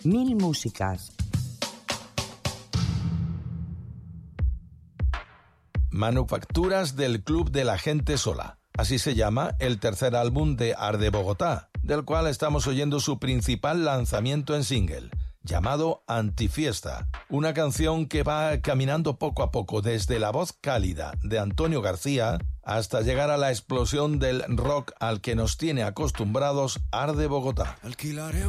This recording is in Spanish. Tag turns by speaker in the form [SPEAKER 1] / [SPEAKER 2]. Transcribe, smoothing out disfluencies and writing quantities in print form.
[SPEAKER 1] Mil músicas.
[SPEAKER 2] Manufacturas del Club de la Gente Sola. Así se llama el tercer álbum de Arde Bogotá, del cual estamos oyendo su principal lanzamiento en single, llamado Antifiesta, una canción que va caminando poco a poco desde la voz cálida de Antonio García hasta llegar a la explosión del rock al que nos tiene acostumbrados Arde Bogotá.
[SPEAKER 3] Alquilaré